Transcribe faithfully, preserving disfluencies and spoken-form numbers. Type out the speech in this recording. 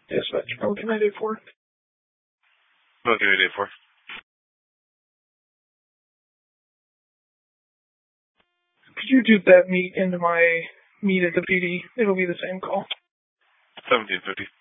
Dispatch, Pelican eight eight four. Pelican eight eight four. Could you dupe that meat into my meat at the P D? It'll be the same call. seventeen fifty.